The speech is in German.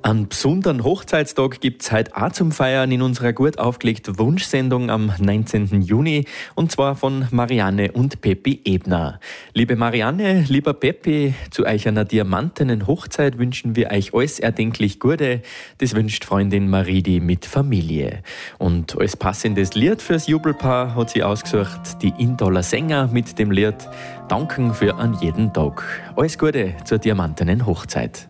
Einen besonderen Hochzeitstag gibt es heute auch zum Feiern in unserer gut aufgelegten Wunschsendung am 19. Juni, und zwar von Marianne und Peppi Ebner. Liebe Marianne, lieber Peppi, zu euch einer diamantenen Hochzeit wünschen wir euch alles erdenklich Gute. Das wünscht Freundin Maridi mit Familie. Und als passendes Lied fürs Jubelpaar hat sie ausgesucht die Indaler Sänger mit dem Lied Danken für an jeden Tag. Alles Gute zur diamantenen Hochzeit.